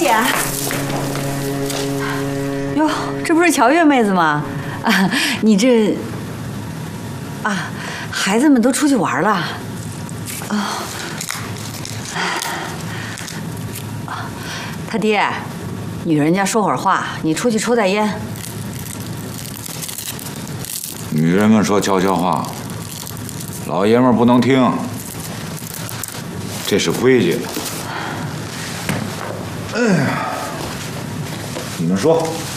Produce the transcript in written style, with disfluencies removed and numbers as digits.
姐。哟，这不是乔月妹子吗？啊，你这……啊，孩子们都出去玩了。啊。他爹，女人家说会儿话，你出去抽袋烟。 女人们说悄悄话，老爷们不能听，这是规矩。哎呀，你们说。